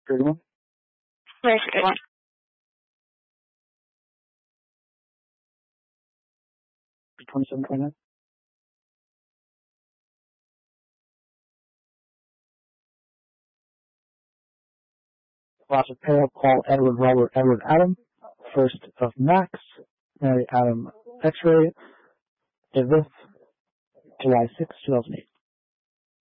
Good one. Very good one. $27.29. Lots of pair, Paul, Edward, Robert, Edward, Adam. First of Max, Mary, Adam, X-ray. Edith, July 6, 2008.